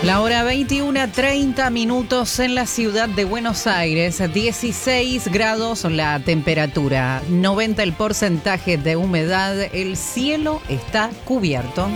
La hora 21:30 en la ciudad de Buenos Aires, 16 grados la temperatura, 90 el porcentaje de humedad, el cielo está cubierto.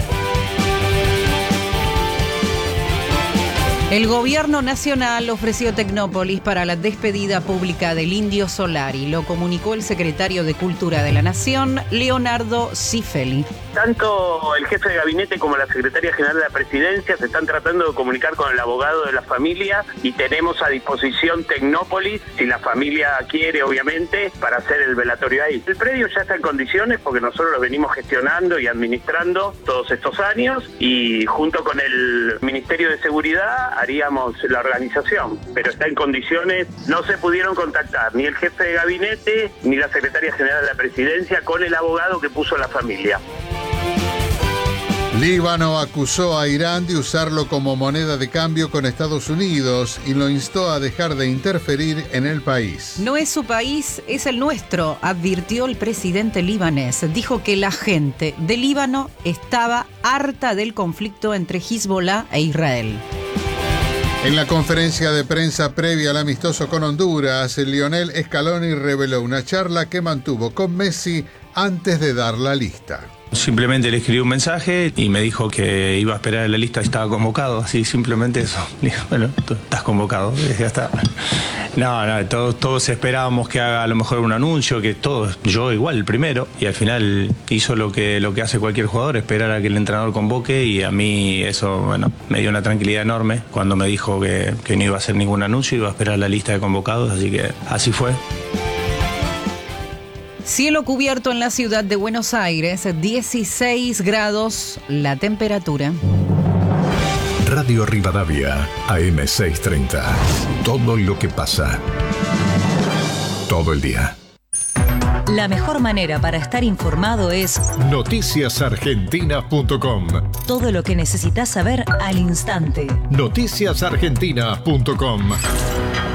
El gobierno nacional ofreció Tecnópolis para la despedida pública del Indio Solari. Lo comunicó el secretario de Cultura de la Nación, Leonardo Cifelli. Tanto el jefe de gabinete como la secretaria general de la presidencia se están tratando de comunicar con el abogado de la familia y tenemos a disposición Tecnópolis, si la familia quiere obviamente, para hacer el velatorio ahí. El predio ya está en condiciones porque nosotros lo venimos gestionando y administrando todos estos años y junto con el Ministerio de Seguridad haríamos la organización, pero está en condiciones. No se pudieron contactar ni el jefe de gabinete ni la secretaria general de la presidencia con el abogado que puso la familia. Líbano acusó a Irán de usarlo como moneda de cambio con Estados Unidos y lo instó a dejar de interferir en el país. No es su país, es el nuestro, advirtió el presidente libanés. Dijo que la gente de Líbano estaba harta del conflicto entre Hezbollah e Israel. En la conferencia de prensa previa al amistoso con Honduras, Lionel Scaloni reveló una charla que mantuvo con Messi antes de dar la lista. Simplemente le escribí un mensaje y me dijo que iba a esperar en la lista, estaba convocado, así simplemente eso. Dije, bueno, tú estás convocado, ya está. No, todos esperábamos que haga a lo mejor un anuncio, que todos, yo igual el primero, y al final hizo lo que hace cualquier jugador, esperar a que el entrenador convoque, y a mí eso, bueno, me dio una tranquilidad enorme cuando me dijo que no iba a hacer ningún anuncio, iba a esperar la lista de convocados, así que así fue. Cielo cubierto en la ciudad de Buenos Aires, 16 grados la temperatura. Radio Rivadavia, AM 630. Todo lo que pasa. Todo el día. La mejor manera para estar informado es noticiasargentina.com. Todo lo que necesitas saber al instante. Noticiasargentina.com.